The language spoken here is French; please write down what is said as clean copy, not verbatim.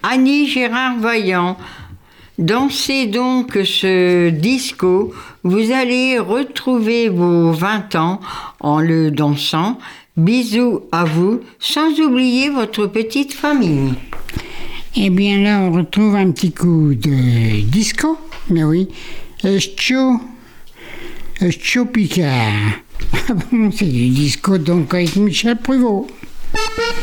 Annie Gérard-Vaillant, dansez donc ce disco, vous allez retrouver vos 20 ans en le dansant. Bisous à vous, sans oublier votre petite famille. Eh bien là, on retrouve un petit coup de disco, mais oui, Scho Picard. C'est du disco donc avec Michel Pruvot.